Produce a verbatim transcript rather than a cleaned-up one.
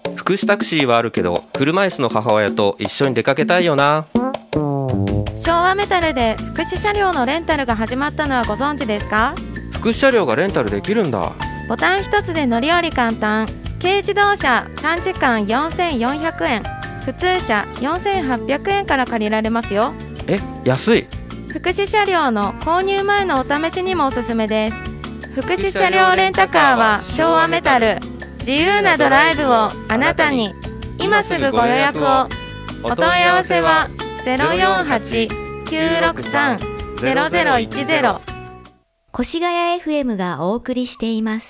福祉タクシーはあるけど車椅子の母親と一緒に出かけたいよな。 昭和メタルで福祉車両のレンタルが始まったのはご存知ですか？ 福祉車両がレンタルできるんだ。 ボタン一つで乗り降り簡単。軽自動車さんじかんよんせんよんひゃくえん、普通車よんせんはっぴゃくえんから借りられますよ。 え、安い。 福祉車両の購入前のお試しにもおすすめです。福祉車両レンタカーは昭和メタル。自由なドライブをあなたに。今すぐご予約を。お問い合わせは ゼロよんはち きゅうろくさん ゼロゼロいちゼロ。 越谷 エフエム がお送りしています